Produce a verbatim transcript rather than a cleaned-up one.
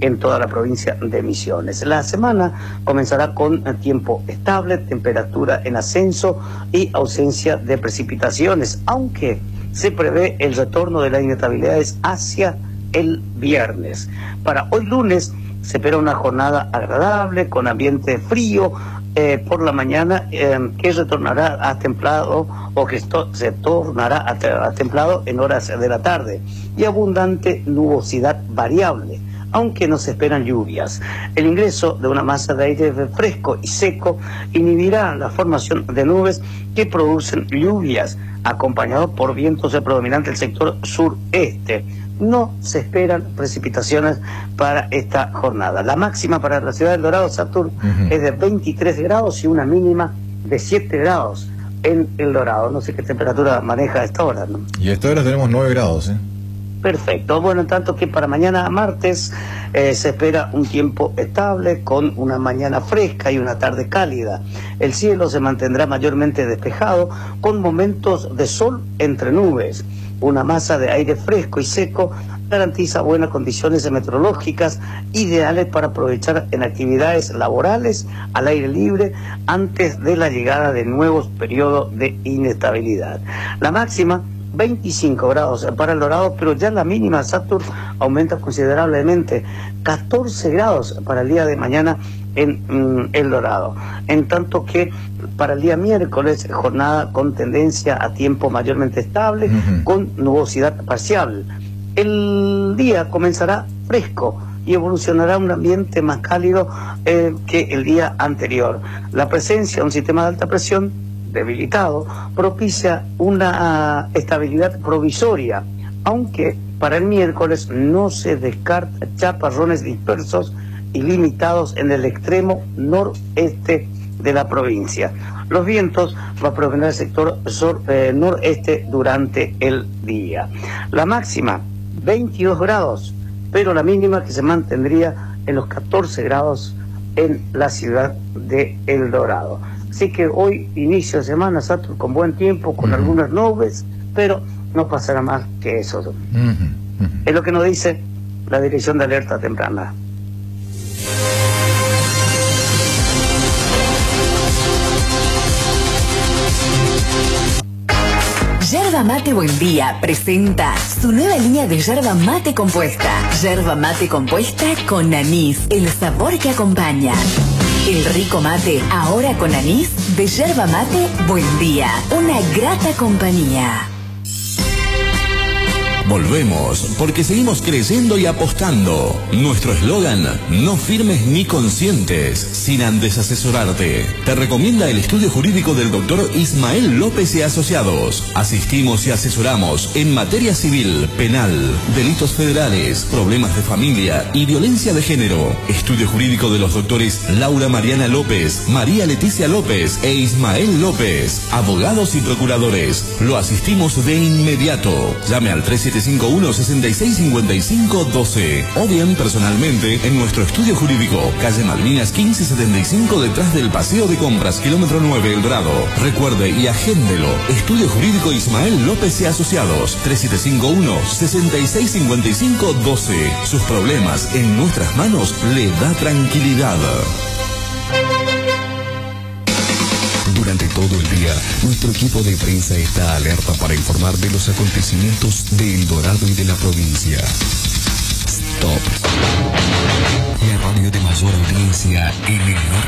en toda la provincia de Misiones. La semana comenzará con tiempo estable, temperatura en ascenso y ausencia de precipitaciones, aunque se prevé el retorno de las inestabilidades hacia el viernes. Para hoy lunes se espera una jornada agradable con ambiente frío eh, por la mañana eh, que retornará a templado o que esto se tornará a, te a templado en horas de la tarde y abundante nubosidad variable, aunque no se esperan lluvias. El ingreso de una masa de aire fresco y seco inhibirá la formación de nubes que producen lluvias, acompañado por vientos predominantes del sector sureste. No se esperan precipitaciones para esta jornada. La máxima para la ciudad del Dorado, Satur, uh-huh. es de veintitrés grados y una mínima de siete grados en El Dorado. No sé qué temperatura maneja a esta hora, ¿no? Y a esta hora tenemos nueve grados, ¿eh? Perfecto. Bueno, en tanto que para mañana martes eh, se espera un tiempo estable con una mañana fresca y una tarde cálida. El cielo se mantendrá mayormente despejado con momentos de sol entre nubes. Una masa de aire fresco y seco garantiza buenas condiciones meteorológicas ideales para aprovechar en actividades laborales al aire libre antes de la llegada de nuevos periodos de inestabilidad. La máxima veinticinco grados para El Dorado, pero ya la mínima, Saturn, aumenta considerablemente, catorce grados para el día de mañana en mm, El Dorado. En tanto que para el día miércoles, jornada con tendencia a tiempo mayormente estable, uh-huh. con nubosidad parcial. El día comenzará fresco y evolucionará a un ambiente más cálido eh, que el día anterior. La presencia de un sistema de alta presión debilitado propicia una uh, estabilidad provisoria, aunque para el miércoles no se descarta chaparrones dispersos y limitados en el extremo noreste de la provincia. Los vientos van a provenir del sector sur, eh, noreste durante el día. La máxima veintidós grados, pero la mínima que se mantendría en los catorce grados en la ciudad de El Dorado. Así que hoy, inicio de semana, Saturn, con buen tiempo, con uh-huh. algunas nubes, pero no pasará más que eso. Uh-huh. Uh-huh. Es lo que nos dice la Dirección de Alerta Temprana. Yerba Mate Buen Día presenta su nueva línea de yerba mate compuesta. Yerba mate compuesta con anís, el sabor que acompaña. El rico mate, ahora con anís, de Yerba Mate Buen Día. Una grata compañía. Volvemos, porque seguimos creyendo y apostando. Nuestro eslogan, no firmes ni consientes, sin antes asesorarte. Te recomienda el estudio jurídico del doctor Ismael López y Asociados. Asistimos y asesoramos en materia civil, penal, delitos federales, problemas de familia y violencia de género. Estudio jurídico de los doctores Laura Mariana López, María Leticia López e Ismael López. Abogados y procuradores. Lo asistimos de inmediato. Llame al tres siete cinco uno, seis seis cinco cinco uno dos o bien personalmente en nuestro estudio jurídico, calle Malvinas quince setenta y cinco, detrás del Paseo de Compras, kilómetro nueve, El Dorado. Recuerde y agéndelo. Estudio jurídico Ismael López y Asociados, tres siete cinco uno, seis seis cinco cinco uno dos. Sus problemas en nuestras manos le da tranquilidad. Durante todo el día, nuestro equipo de prensa está alerta para informar de los acontecimientos de El Dorado y de la provincia. Stop. La radio de mayor audiencia en el norte.